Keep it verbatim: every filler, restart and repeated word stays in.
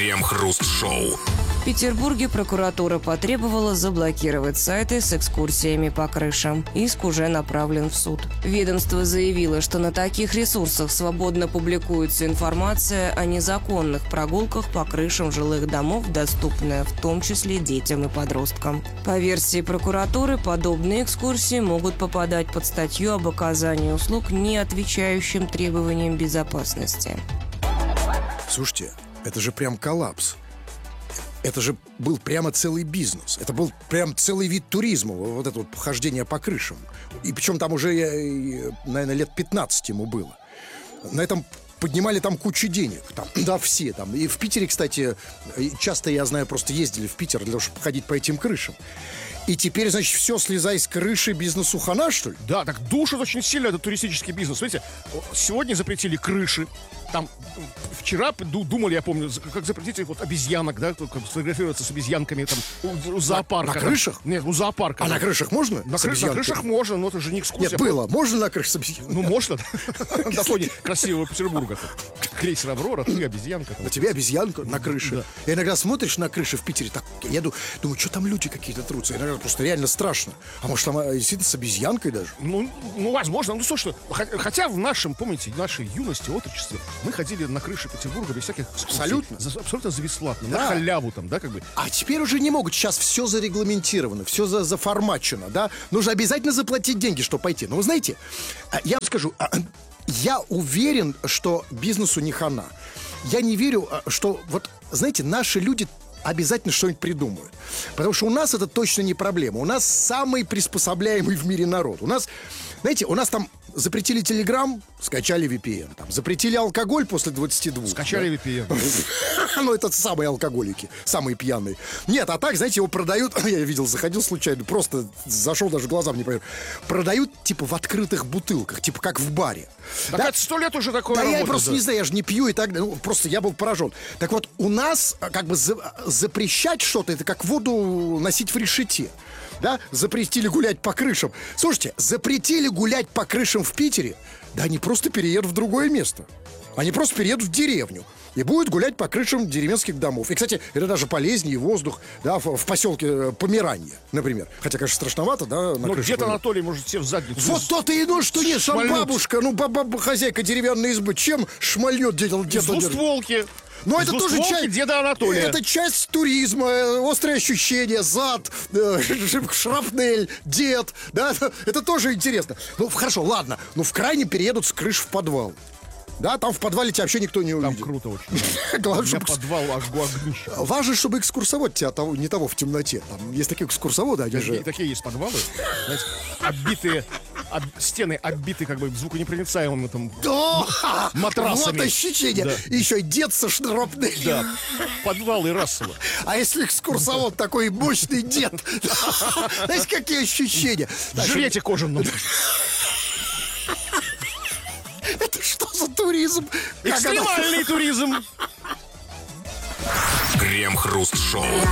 Крем-хруст-шоу. В Петербурге прокуратура потребовала заблокировать сайты с экскурсиями по крышам. Иск уже направлен в суд. Ведомство заявило, что на таких ресурсах свободно публикуется информация о незаконных прогулках по крышам жилых домов, доступная в том числе детям и подросткам. По версии прокуратуры, подобные экскурсии могут попадать под статью об оказании услуг, не отвечающим требованиям безопасности. Слушайте, это же прям коллапс. Это же был прямо целый бизнес. Это был прям целый вид туризма. Вот это вот хождение по крышам. И причем там уже, наверное, лет пятнадцать ему было. На этом поднимали там кучу денег. Там, да, все там. И в Питере, кстати, часто, я знаю, просто ездили в Питер для того, чтобы ходить по этим крышам. И теперь, значит, все, слезай с крыши, бизнесу хана, что ли? Да, так душит очень сильно этот туристический бизнес. Смотрите, сегодня запретили крыши. Там вчера думали, я помню, как запретить вот обезьянок, да, как сфотографироваться с обезьянками там у, у зоопарка. На, на крышах? Нет, у зоопарка. А да. на крышах можно? На, крыш, на крышах можно, но это же не экскурсия. Нет, было. Можно на крыше с обезьянкой? Ну, можно. На фоне красивого Петербурга. Крейсер «Аврора», ты обезьянка. На тебе обезьянка на крыше. И иногда смотришь на крыши в Питере, так, я думаю, что там люди какие-то трутся. Иногда просто реально страшно. А может, там действительно с обезьянкой даже? Ну, ну возможно. Ну, слушай, хотя в нашем, помните, нашей юности, отрочестве, мы ходили на крыши Петербурга без всяких экскурсий. Абсолютно. За, абсолютно за бесплатно. Да. На халяву там, да, как бы. А теперь уже не могут. Сейчас все зарегламентировано, все за, заформачено, да? Нужно обязательно заплатить деньги, чтобы пойти. Но вы знаете, я вам скажу, я уверен, что бизнесу не хана. Я не верю, что вот, знаете, наши люди обязательно что-нибудь придумают. Потому что у нас это точно не проблема. У нас самый приспособляемый в мире народ. У нас, знаете, у нас там запретили Телеграм, скачали ви пи эн. Там, запретили алкоголь после двадцати двух. Скачали да? ви пи эн. Ну, это самые алкоголики, самые пьяные. Нет, а так, знаете, его продают, я видел, заходил случайно, просто зашел, даже глазам не поверил. Продают, типа, в открытых бутылках, типа, как в баре. Так да? Это сто лет уже такое Да, работает, я просто да. не знаю, я же не пью и так далее. Ну, просто я был поражен. Так вот, у нас, как бы, за, запрещать что-то, это как воду носить в решете. Да, запретили гулять по крышам. Слушайте, запретили гулять по крышам в Питере. Да они просто переедут в другое место. Они просто переедут в деревню и будут гулять по крышам деревенских домов. И, кстати, это даже полезнее, воздух, да, в, в поселке Померанье, например. Хотя, конечно, страшновато, да, на Но крыше. где-то Помер... Анатолий может себе в задницу. Вот то-то и ну, что нет, сам бабушка, ну, баба, хозяйка деревянной избы, чем шмальет дед? Из двустволки. Но это тоже часть деда Анатолия. Это часть туризма, острые ощущения, зад, шрапнель, дед, да, это тоже интересно. Ну, хорошо, ладно, но в крайнем переедут с крыш в подвал. Да, там в подвале тебя вообще никто не увидит. Там круто очень. Главное, чтобы... чтобы... подвал аж огнище. Важно, чтобы экскурсовод тебя того, не того в темноте. Там есть такие экскурсоводы, они такие, же... такие есть подвалы, знаете, оббитые, об, стены оббиты как бы звуконепроницаемыми там да! матрасами. Вот ощущение. Да. И еще и дед со шрапнелью. Да, подвалы Рассела. А если экскурсовод такой мощный дед? Знаете, какие ощущения? В жилете кожаном. Это что за туризм? Экстремальный туризм. Крем-хруст-шоу.